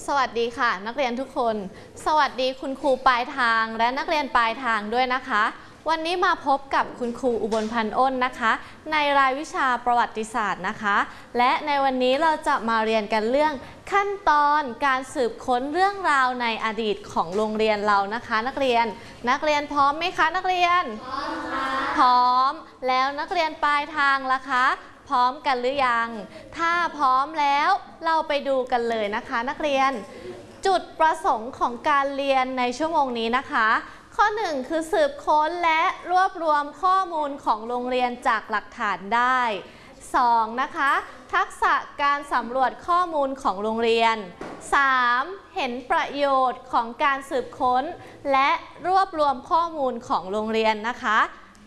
สวัสดีค่ะนักเรียนทุกคนสวัสดีคุณครูปลายทางและนักเรียนปลายทางด้วยนะคะวันนี้มาพบกับคุณครูอุบลพันธ์อ้นนะคะในรายวิชาประวัติศาสตร์นะคะและในวันนี้เราจะมาเรียนกันเรื่องขั้นตอนการสืบค้นเรื่องราวในอดีตของโรงเรียนเรานะคะนักเรียนพร้อมไหมคะนักเรียนพร้อมค่ะพร้อมแล้วนักเรียนปลายทางล่ะคะพร้อมกันหรือยังถ้าพร้อมแล้วเราไปดูกันเลยนะคะนักเรียนจุดประสงค์ของการเรียนในชั่วโมงนี้นะคะข้อ1คือสืบค้นและรวบรวมข้อมูลของโรงเรียนจากหลักฐานได้2นะคะทักษะการสำรวจข้อมูลของโรงเรียน3เห็นประโยชน์ของการสืบค้นและรวบรวมข้อมูลของโรงเรียนนะคะ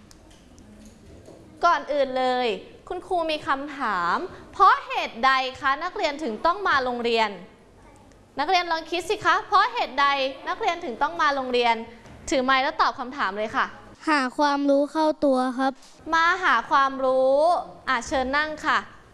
ก่อนอื่นเลยคุณครูมีคำถามเพราะเหตุใดคะนักเรียนถึงต้องมาโรงเรียนนักเรียนลองคิดสิคะเพราะเหตุใดนักเรียนถึงต้องมาโรงเรียนถือไมค์แล้วตอบคำถามเลยค่ะหาความรู้เข้าตัวครับมาหาความรู้เชิญนั่งค่ะ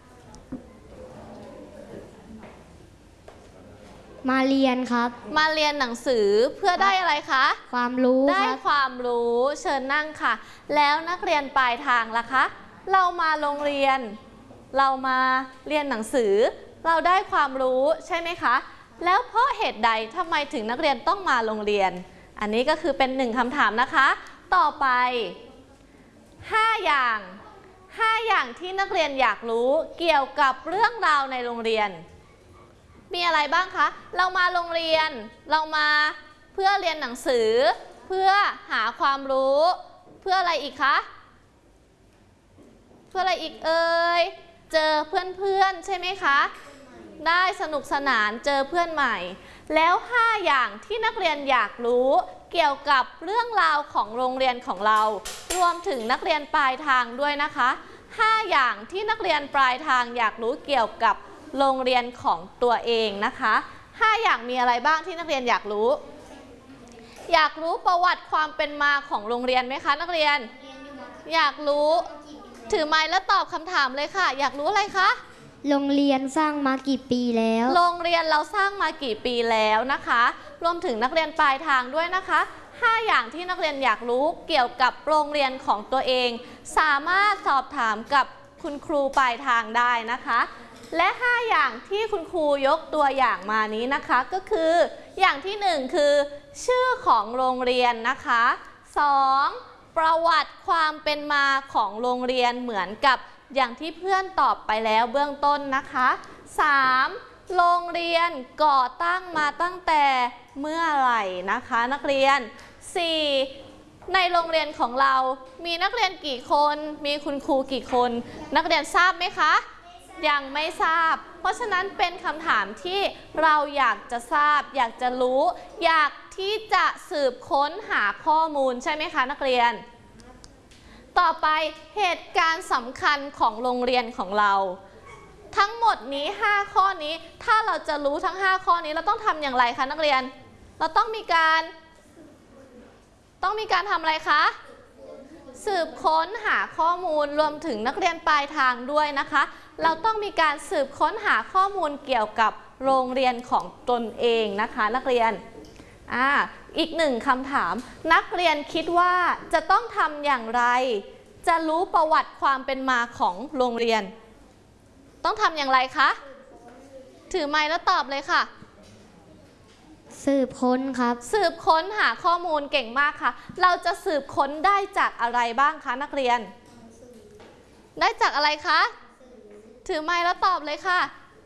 มาเรียนครับมาเรียนหนังสือเพื่อได้อะไรคะความรู้ได้ความรู้เชิญนั่งค่ะแล้วนักเรียนปลายทางล่ะคะเรามาโรงเรียนเรามาเรียนหนังสือเราได้ความรู้ใช่ไหมคะแล้วเพราะเหตุใดทำไมถึงนักเรียนต้องมาโรงเรียนอันนี้ก็คือเป็น1คำถามนะคะต่อไป5อย่างที่นักเรียนอยากรู้เกี่ยวกับเรื่องราวในโรงเรียนมีอะไรบ้างคะเรามาโรงเรียนเรามาเพื่อเรียนหนังสือเพื่อหาความรู้เพื่ออะไรอีกคะเพื่ออะไรอีกเอ่ยเจอเพื่อนใช่ไหมคะได้สนุกสนานเจอเพื่อนใหม่แล้ว5อย่างที่นักเรียนอยากรู้เกี่ยวกับเรื่องราวของโรงเรียนของเรารวมถึงนักเรียนปลายทางด้วยนะคะ5อย่างที่นักเรียนปลายทางอยากรู้เกี่ยวกับโรงเรียนของตัวเองนะคะ5อย่างมีอะไรบ้างที่นักเรียนอยากรู้ประวัติความเป็นมาของโรงเรียนไหมคะนักเรียนอยากรู้ถือไมค์แล้วตอบคำถามเลยค่ะอยากรู้อะไรคะโรงเรียนสร้างมากี่ปีแล้วโรงเรียนเราสร้างมากี่ปีแล้วนะคะรวมถึงนักเรียนปลายทางด้วยนะคะ5อย่างที่นักเรียนอยากรู้เกี่ยวกับโรงเรียนของตัวเองสามารถสอบถามกับคุณครูปลายทางได้นะคะและ5อย่างที่คุณครูยกตัวอย่างมานี้นะคะก็คืออย่างที่1คือชื่อของโรงเรียนนะคะ2ประวัติความเป็นมาของโรงเรียนเหมือนกับอย่างที่เพื่อนตอบไปแล้วเบื้องต้นนะคะ3โรงเรียนก่อตั้งมาตั้งแต่เมื่อไหร่นะคะนักเรียน4ในโรงเรียนของเรามีนักเรียนกี่คนมีคุณครูกี่คนนักเรียนทราบไหมคะยังไม่ทราบเพราะฉะนั้นเป็นคำถามที่เราอยากจะทราบอยากจะรู้อยากที่จะสืบค้นหาข้อมูลใช่ไหมคะนักเรียนต่อไปเหตุการณ์สำคัญของโรงเรียนของเราทั้งหมดนี้5ข้อนี้ถ้าเราจะรู้ทั้ง5ข้อนี้เราต้องทำอย่างไรคะนักเรียนเราต้องมีการทำอะไรคะสืบค้นหาข้อมูลรวมถึงนักเรียนปลายทางด้วยนะคะเราต้องมีการสืบค้นหาข้อมูลเกี่ยวกับโรงเรียนของตนเองนะคะนักเรียนอีก1คำถามนักเรียนคิดว่าจะต้องทำอย่างไรจะรู้ประวัติความเป็นมาของโรงเรียนต้องทำอย่างไรคะถือไมค์แล้วตอบเลยค่ะสืบค้นครับสืบค้นหาข้อมูลเก่งมากค่ะเราจะสืบค้นได้จากอะไรบ้างคะนักเรียนได้จากอะไรคะถือไมค์แล้วตอบเลยค่ะ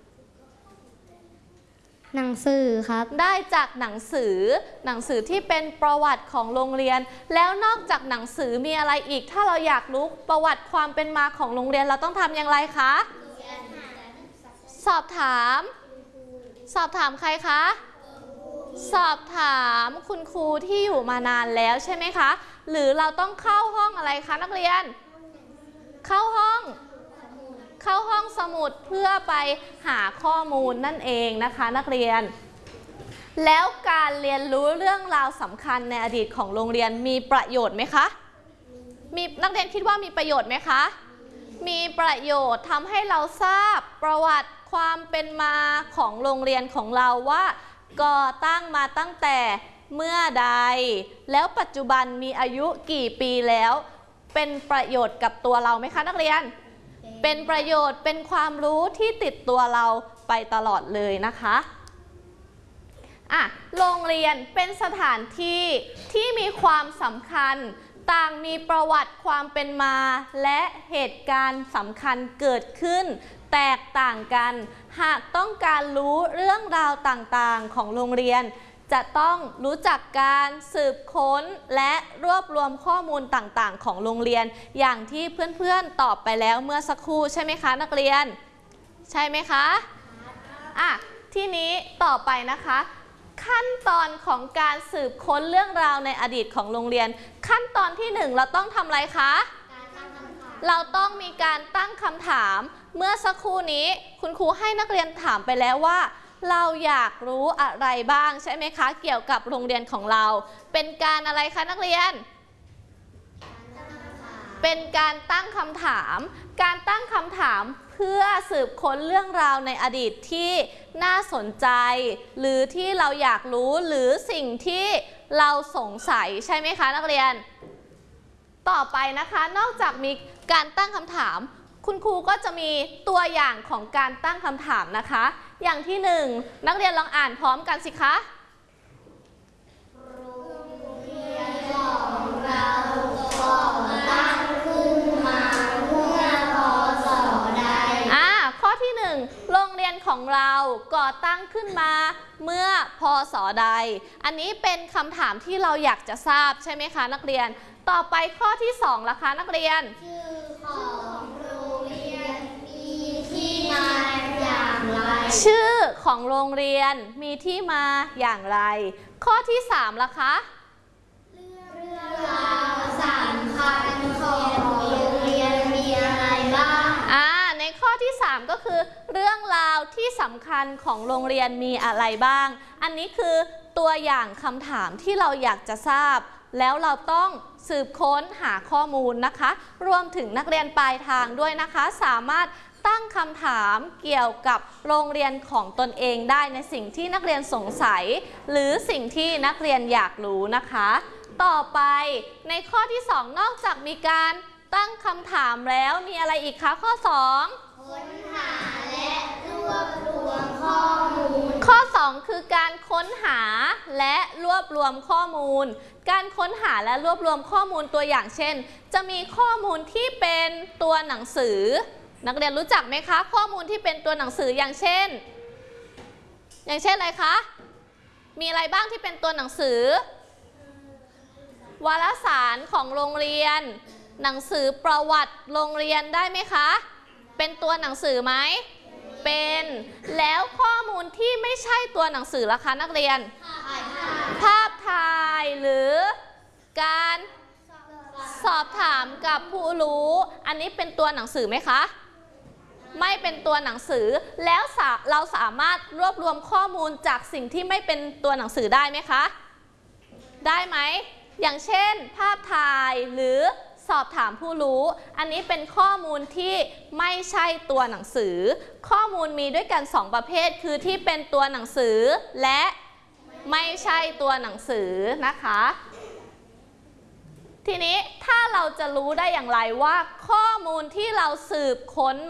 หนังสือครับได้จากหนังสือที่เป็นประวัติของโรงเรียนแล้วนอกจากหนังสือมีอะไรอีกถ้าเราอยากรู้ประวัติความเป็นมาของโรงเรียนเราต้องทำอย่างไรคะสอบถามใครคะสอบถามคุณครูที่อยู่มานานแล้วใช่ไหมคะหรือเราต้องเข้าห้องอะไรคะนักเรียนเข้าห้องสมุดเพื่อไปหาข้อมูลนั่นเองนะคะนักเรียนแล้วการเรียนรู้เรื่องราวสำคัญในอดีตของโรงเรียนมีประโยชน์ไหมคะนักเรียนคิดว่ามีประโยชน์ไหมคะมีประโยชน์ทำให้เราทราบประวัติความเป็นมาของโรงเรียนของเราว่าก่อตั้งมาตั้งแต่เมื่อใดแล้วปัจจุบันมีอายุกี่ปีแล้วเป็นประโยชน์กับตัวเราไหมคะนักเรียนเป็นประโยชน์เป็นความรู้ที่ติดตัวเราไปตลอดเลยนะคะโรงเรียนเป็นสถานที่ที่มีความสำคัญต่างมีประวัติความเป็นมาและเหตุการณ์สำคัญเกิดขึ้นแตกต่างกันหากต้องการรู้เรื่องราวต่างๆของโรงเรียนจะต้องรู้จักการสืบค้นและรวบรวมข้อมูลต่างๆของโรงเรียนอย่างที่เพื่อนๆตอบไปแล้วเมื่อสักครู่ใช่ไหมคะนักเรียนใช่ไหมคะทีนี้ต่อไปนะคะขั้นตอนของการสืบค้นเรื่องราวในอดีตของโรงเรียนขั้นตอนที่1เราต้องทำอะไรคะเราต้องมีการตั้งคำถามเมื่อสักครู่นี้คุณครูให้นักเรียนถามไปแล้วว่าเราอยากรู้อะไรบ้างใช่ไหมคะเกี่ยวกับโรงเรียนของเราเป็นการอะไรคะนักเรียนเป็นการตั้งคำถามการตั้งคำถามเพื่อสืบค้นเรื่องราวในอดีตที่น่าสนใจหรือที่เราอยากรู้หรือสิ่งที่เราสงสัยใช่ไหมคะนักเรียนต่อไปนะคะนอกจากมีการตั้งคำถามคุณครูก็จะมีตัวอย่างของการตั้งคำถามนะคะอย่างที่1นักเรียนลองอ่านพร้อมกันสิคะโรงเรียนของเราก่อตั้งขึ้นมาเมื่อพ.ศ. ใดข้อที่1โรงเรียนของเราก่อตั้งขึ้นมาเมื่อพ.ศ. ใดอันนี้เป็นคำถามที่เราอยากจะทราบใช่ไหมคะนักเรียนต่อไปข้อที่2ล่ะคะนักเรียนชื่อของโรงเรียนมีที่มาอย่างไรชื่อของโรงเรียนมีที่มาอย่างไรข้อที่3ล่ะคะเรื่องราวสำคัญของโรงเรียนมีอะไรบ้างในข้อที่3ก็คือเรื่องราวที่สำคัญของโรงเรียนมีอะไรบ้างอันนี้คือตัวอย่างคำถามที่เราอยากจะทราบแล้วเราต้องสืบค้นหาข้อมูลนะคะรวมถึงนักเรียนปลายทางด้วยนะคะสามารถตั้งคำถามเกี่ยวกับโรงเรียนของตนเองได้ในสิ่งที่นักเรียนสงสัยหรือสิ่งที่นักเรียนอยากรู้นะคะต่อไปในข้อที่2นอกจากมีการตั้งคำถามแล้วมีอะไรอีกคะข้อ2ค้นหาและรวบรวมข้อมูลข้อ2คือการค้นหาและรวบรวมข้อมูลการค้นหาและรวบรวมข้อมูลตัวอย่างเช่นจะมีข้อมูลที่เป็นตัวหนังสือนักเรียนรู้จักไหมคะข้อมูลที่เป็นตัวหนังสืออย่างเช่นอะไรคะมีอะไรบ้างที่เป็นตัวหนังสือวารสารของโรงเรียนหนังสือประวัติโรงเรียนได้ไหมคะเป็นตัวหนังสือไหมเป็นแล้วข้อมูลที่ไม่ใช่ตัวหนังสือล่ะคะนักเรียนภาพถ่ายหรือการสอบถามกับผู้รู้อันนี้เป็นตัวหนังสือไหมคะไม่เป็นตัวหนังสือแล้วเราสามารถรวบรวมข้อมูลจากสิ่งที่ไม่เป็นตัวหนังสือได้ไหมคะได้ไหมอย่างเช่นภาพถ่ายหรือสอบถามผู้รู้อันนี้เป็นข้อมูลที่ไม่ใช่ตัวหนังสือข้อมูลมีด้วยกัน2ประเภทคือที่เป็นตัวหนังสือและไม่ใช่ตัวหนังสือนะคะทีนี้ถ้าเราจะรู้ได้อย่างไรว่าข้อมูลที่เราสืบค้น